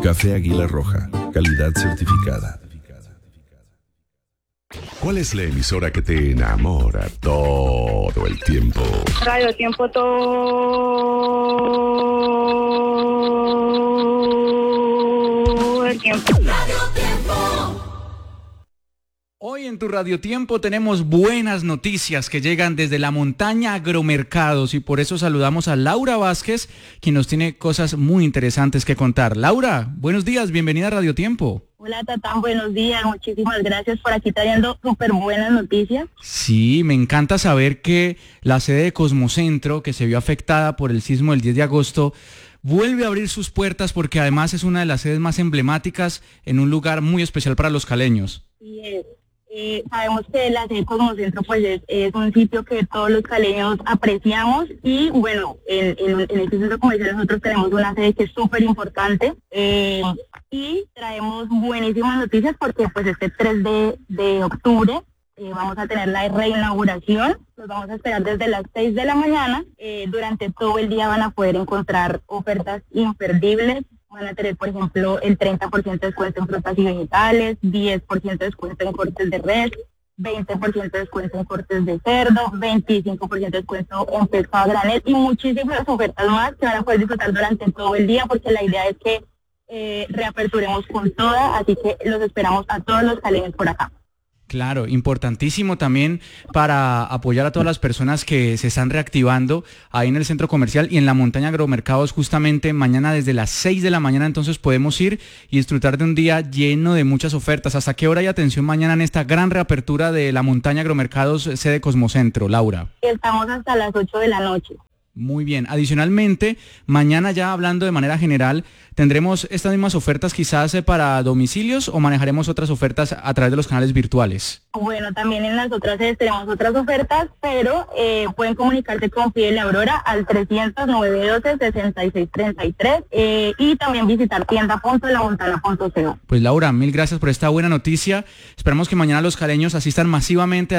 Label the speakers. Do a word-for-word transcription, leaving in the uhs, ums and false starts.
Speaker 1: Café Águila Roja, calidad certificada.
Speaker 2: ¿Cuál es la emisora que te enamora todo el tiempo?
Speaker 3: Radio Tiempo todo el tiempo.
Speaker 4: Radio Tiempo.
Speaker 5: Hoy en tu Radio Tiempo tenemos buenas noticias que llegan desde la montaña Agromercados y por eso saludamos a Laura Vázquez, quien nos tiene cosas muy interesantes que contar. Laura, buenos días, bienvenida a Radio Tiempo.
Speaker 3: Hola Tatán, buenos días, muchísimas gracias por aquí trayendo súper buenas noticias.
Speaker 5: Sí, me encanta saber que la sede de Cosmocentro, que se vio afectada por el sismo del diez de agosto, vuelve a abrir sus puertas porque además es una de las sedes más emblemáticas en un lugar muy especial para los caleños.
Speaker 3: Sí, es. Eh, sabemos que la sede Cosmocentro pues es, es un sitio que todos los caleños apreciamos y bueno, en, en, en este centro comercial nosotros tenemos una sede que es súper importante eh, y traemos buenísimas noticias porque pues este tres de octubre eh, vamos a tener la reinauguración, los vamos a esperar desde las seis de la mañana, eh, durante todo el día van a poder encontrar ofertas imperdibles. Van a tener, por ejemplo, el treinta por ciento de descuento en frutas y vegetales, diez por ciento de descuento en cortes de res, veinte por ciento de descuento en cortes de cerdo, veinticinco por ciento de descuento en pescado a granel y muchísimas ofertas más que van a poder disfrutar durante todo el día porque la idea es que eh, reaperturemos con toda, así que los esperamos a todos los caleños por acá.
Speaker 5: Claro, importantísimo también para apoyar a todas las personas que se están reactivando ahí en el centro comercial y en la montaña Agromercados justamente mañana desde las seis de la mañana, entonces podemos ir y disfrutar de un día lleno de muchas ofertas. ¿Hasta qué hora hay atención mañana en esta gran reapertura de la montaña Agromercados sede Cosmocentro, Laura?
Speaker 3: Estamos hasta las ocho de la noche.
Speaker 5: Muy bien. Adicionalmente, mañana ya hablando de manera general, ¿tendremos estas mismas ofertas quizás para domicilios o manejaremos otras ofertas a través de los canales virtuales?
Speaker 3: Bueno, también en las otras sedes tenemos otras ofertas, pero eh, pueden comunicarse con Fidel Aurora al trescientos, nueve doce, sesenta y seis treinta y tres eh, y también visitar tienda punto la montana punto co.
Speaker 5: Pues Laura, mil gracias por esta buena noticia. Esperamos que mañana los caleños asistan masivamente